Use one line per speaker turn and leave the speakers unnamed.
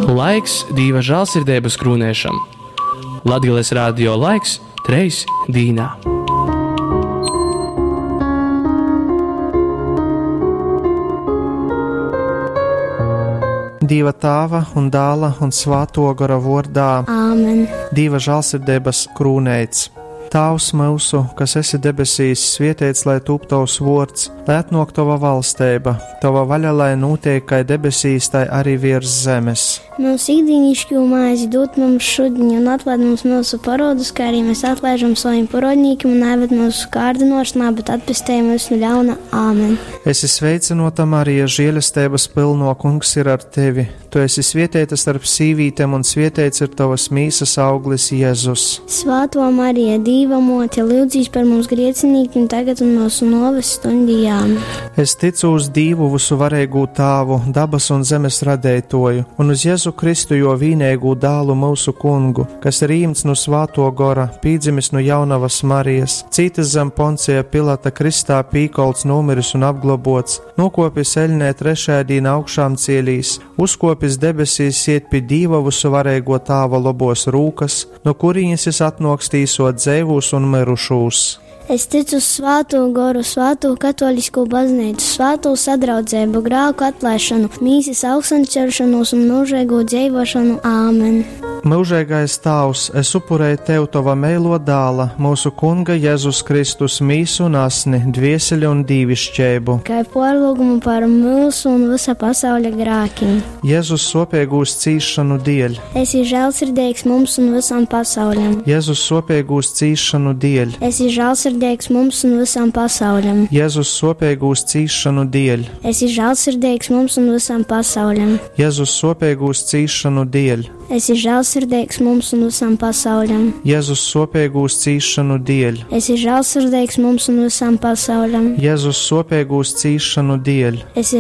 Laiks Dieva žēlsirdības krūnēšam. Latgales radio laiks 3 dīnā.
Dieva Tēva un Dēla un Svētā gara vārdā.
Āmen.
Dieva žēlsirdības krūnēts. Tēvs mūsu, kas esi debesīs, svētīts lai top tavs vārds, lai atnāk tava valstība, tava vaļa, lai notiek kā debesīs, tai arī virs zemes.
Mūsu ikdienišķo maizi dod mums šodien, un atlaid mums mūsu parodus, kā arī mēs atlaižam saviem parodniekiem, un neved mūsu kārdinošanā, bet atpestī mūs no ļauna. Āmen.
Esi sveicinota, Marija, žēlastības pilno, Kungs ir ar tevi. Tu esi svētīta starp sīvītēm, un svētīts ir tavas mīsas auglis, Jēzus.
Svētā Marija, Dieva mote, lūdzīs par mums griecinīkiem, tagad un mūsu nāves stundījām.
Es ticu uz Dievu visu varēgu Tēvu, dabas un zemes radētoju, un uz Jēzu Kristu, jo vīnēgu dēlu mūsu Kungu, kas ir īmts no Svētā gara, pīdzimis no jaunavas Marijas, cītis zem Poncija Pilata kristā pīkolts, nomiris un apglobots, nokopis eļnē trešajā dienā augšām cielīs, uzkopis debesīs, iet pie Dieva visu varēgo Tēva labos rūkas, no kurienes es atnokstīsot dzēvus un mirušūs.
Es ticu uz Svēto garu, Svēto katolisko baznīcu, Svēto sadraudzību, grēku atlaišanu, mīsas augšņcelšanos un mūžīgo dzīvošanu. Āmen.
Mūžīgais Tēvs, es upurēju tev tava mēlo dēla, mūsu Kunga Jēzus Kristus mīsu un asni, dvieseli un dīvišķību,
kā pārlūgumu par mūsu un visa pasaules grēkiem.
Jēzus sopīgūs cīšanu dēļ,
Esi žēlsirdīgs mums un visam pasaulim.
Jēzus sopīgūs cīšanu dēļ,
Esi žēlsirdīgs mums un visam pasaulim.
Jēzus sopīgūs cīšanu dēļ,
Esi žēlsirdīgs mums un visam pasaulim.
Jēzus sopīgūs cīšanu dēļ,
Esi žēlsirdīgs mums un visam pasaulim.
Jēzus sopīgūs cīšanu dēļ,
Esi žēlsirdīgs mums un visam pasaulim.
Jēzus sopīgūs cīšanu dēļ.
Esi